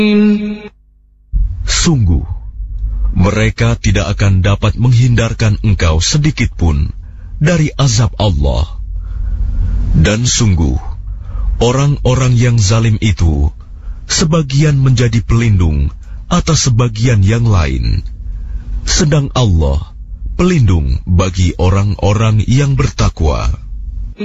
Sungguh, mereka tidak akan dapat menghindarkan engkau sedikit pun dari azab Allah. Dan sungguh, orang-orang yang zalim itu sebagian menjadi pelindung atas sebagian yang lain, sedang Allah pelindung bagi orang-orang yang bertakwa.